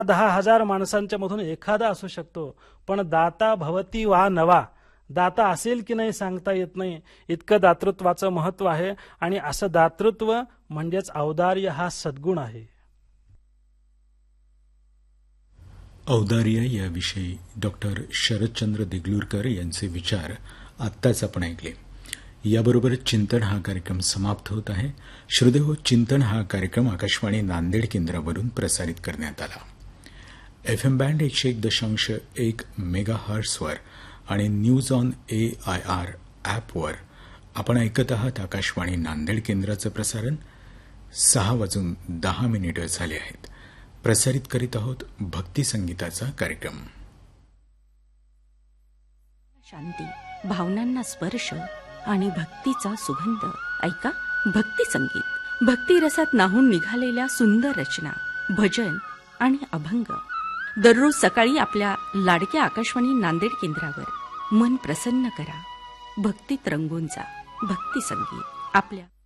10,000 माणसांच्या मधून एखादा असू शकतो, पण दाता भवती वा नवा, दाता असेल की नाही सांगता येत नाही, इतकं दातृत्वाचं महत्व आहे. आणि असं दातृत्व म्हणजेच औदार्य हा सद्गुण आहे. औदार्य याविषयी डॉक्टर शरदचंद्र देगलूरकर यांचे विचार आत्ताच आपण ऐकले. याबरोबर चिंतन हा कार्यक्रम समाप्त होत आहे. श्रोतेहो, चिंतन हा कार्यक्रम आकाशवाणी नांदेड केंद्रावरून प्रसारित करण्यात आला. FM बँड 101.1 मेगाहर्ट्झवर आणि न्यूज ऑन AIR ॲपवर आपण ऐकत आहात आकाशवाणी नांदेड केंद्राचं प्रसारण. 6:10 झाले आहेत. प्रसारित करीत आहोत भक्ती संगीताचा कार्यक्रम. शांती, भावनांना स्पर्श आणि भक्तीचा सुगंध. ऐका भक्ती संगीत. भक्ती रसात नाहून निघालेल्या सुंदर रचना, भजन आणि अभंग. दररोज सकाळी आपल्या लाडक्या आकाशवाणी नांदेड केंद्रावर मन प्रसन्न करा. भक्तीत रंगून जा. भक्ती संगीत आपल्या